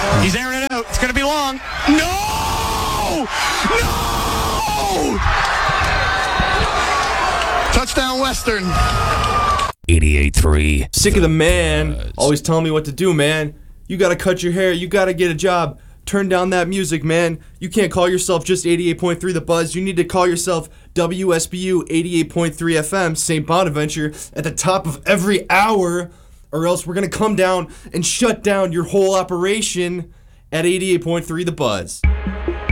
He's airing it out. It's going to be long. No! No! Touchdown, Western. 88.3. Sick of the man always telling me what to do, man. You gotta cut your hair. You gotta get a job. Turn down that music, man. You can't call yourself just 88.3 The Buzz. You need to call yourself WSBU 88.3 FM, St. Bonaventure, at the top of every hour, or else we're gonna come down and shut down your whole operation at 88.3 The Buzz.